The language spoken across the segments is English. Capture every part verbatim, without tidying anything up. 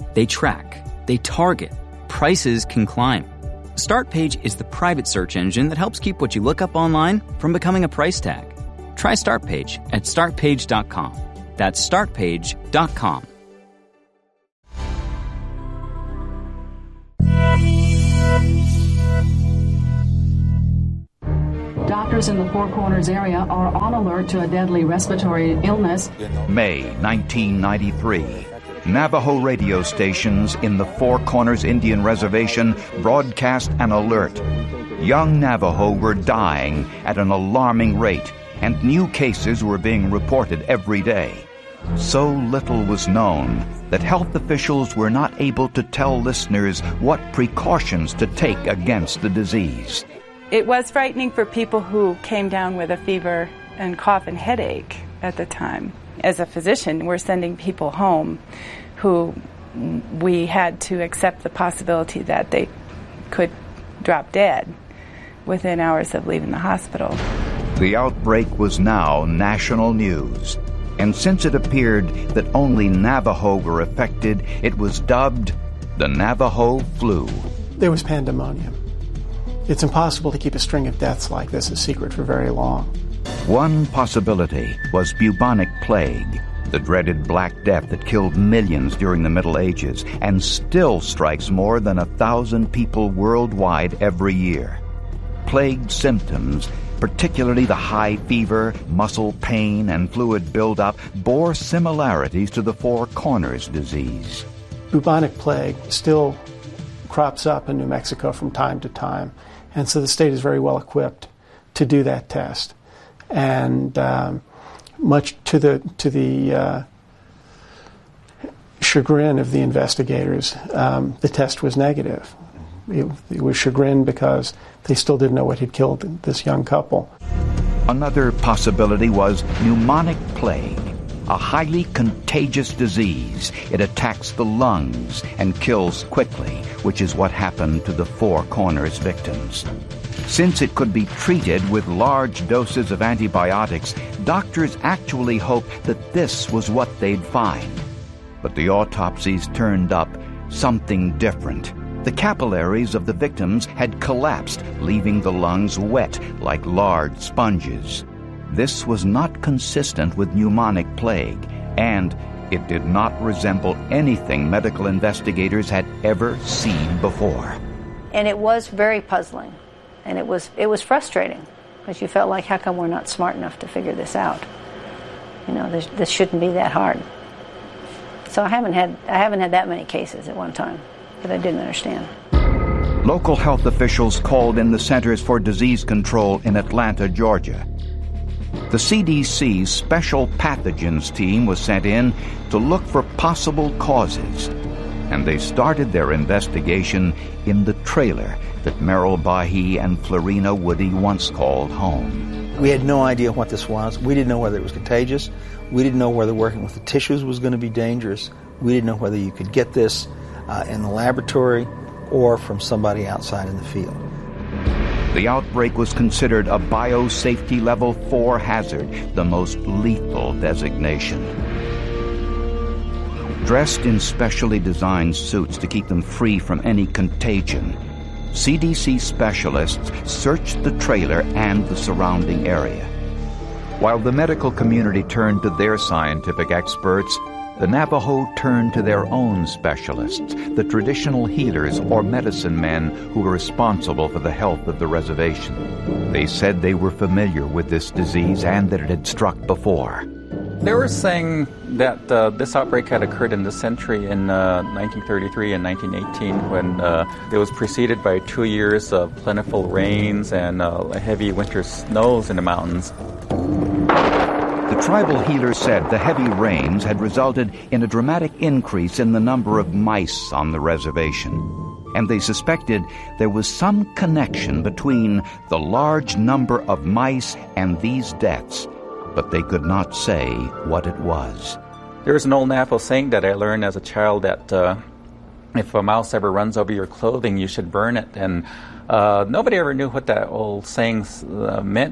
They track, they target, prices can climb. StartPage is the private search engine that helps keep what you look up online from becoming a price tag. Try StartPage at start page dot com. That's start page dot com. Doctors in the Four Corners area are on alert to a deadly respiratory illness. May nineteen ninety-three. Navajo radio stations in the Four Corners Indian Reservation broadcast an alert. Young Navajo were dying at an alarming rate, and new cases were being reported every day. So little was known that health officials were not able to tell listeners what precautions to take against the disease. It was frightening for people who came down with a fever and cough and headache at the time. As a physician, we're sending people home who we had to accept the possibility that they could drop dead within hours of leaving the hospital. The outbreak was now national news, and since it appeared that only Navajo were affected, it was dubbed the Navajo flu. There was pandemonium. It's impossible to keep a string of deaths like this a secret for very long. One possibility was bubonic plague, the dreaded Black Death that killed millions during the Middle Ages and still strikes more than a thousand people worldwide every year. Plague symptoms, particularly the high fever, muscle pain, and fluid buildup, bore similarities to the Four Corners disease. Bubonic plague still crops up in New Mexico from time to time, and so the state is very well equipped to do that test. And um, much to the to the uh, chagrin of the investigators, um, the test was negative. It, it was chagrin because they still didn't know what had killed this young couple. Another possibility was pneumonic plague, a highly contagious disease. It attacks the lungs and kills quickly, which is what happened to the Four Corners victims. Since it could be treated with large doses of antibiotics, doctors actually hoped that this was what they'd find. But the autopsies turned up something different. The capillaries of the victims had collapsed, leaving the lungs wet like large sponges. This was not consistent with pneumonic plague, and it did not resemble anything medical investigators had ever seen before. And it was very puzzling, and it was it was frustrating, because you felt like, how come we're not smart enough to figure this out? You know, this, this shouldn't be that hard. So I haven't had I haven't had that many cases at one time that I didn't understand. Local health officials called in the Centers for Disease Control in Atlanta, Georgia. The C D C's Special Pathogens team was sent in to look for possible causes, and they started their investigation in the trailer that Merrill Bahi and Florina Woody once called home. We had no idea what this was. We didn't know whether it was contagious. We didn't know whether working with the tissues was going to be dangerous. We didn't know whether you could get this uh, in the laboratory or from somebody outside in the field. The outbreak was considered a biosafety level four hazard, the most lethal designation. Dressed in specially designed suits to keep them free from any contagion, C D C specialists searched the trailer and the surrounding area. While the medical community turned to their scientific experts, the Navajo turned to their own specialists, the traditional healers or medicine men who were responsible for the health of the reservation. They said they were familiar with this disease and that it had struck before. They were saying that uh, this outbreak had occurred in this century in uh, nineteen thirty-three and nineteen eighteen, when uh, it was preceded by two years of plentiful rains and uh, heavy winter snows in the mountains. The tribal healer said the heavy rains had resulted in a dramatic increase in the number of mice on the reservation, and they suspected there was some connection between the large number of mice and these deaths, but they could not say what it was. There's an old Navajo saying that I learned as a child that uh, if a mouse ever runs over your clothing, you should burn it, and uh, nobody ever knew what that old saying uh, meant.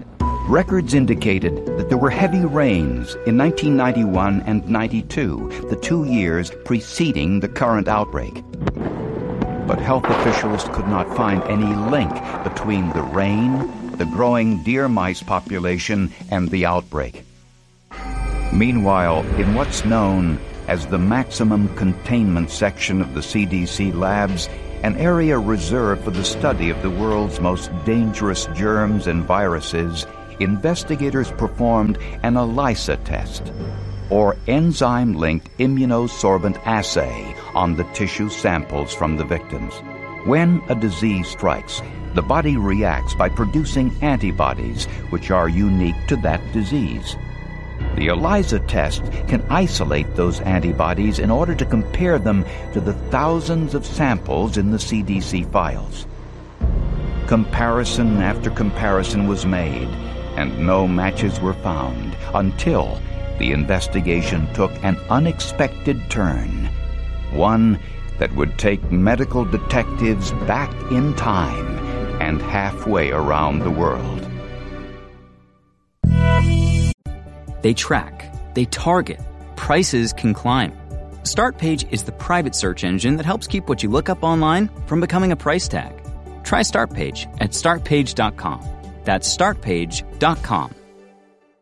Records indicated that there were heavy rains in nineteen ninety-one and ninety-two, the two years preceding the current outbreak. But health officials could not find any link between the rain, the growing deer mice population, and the outbreak. Meanwhile, in what's known as the maximum containment section of the C D C labs, an area reserved for the study of the world's most dangerous germs and viruses, investigators performed an ELISA test, or enzyme-linked immunosorbent assay, on the tissue samples from the victims. When a disease strikes, the body reacts by producing antibodies which are unique to that disease. The ELISA test can isolate those antibodies in order to compare them to the thousands of samples in the C D C files. Comparison after comparison was made, and no matches were found until the investigation took an unexpected turn, one that would take medical detectives back in time and halfway around the world. They track, they target, prices can climb. StartPage is the private search engine that helps keep what you look up online from becoming a price tag. Try StartPage at start page dot com. That's start page dot com.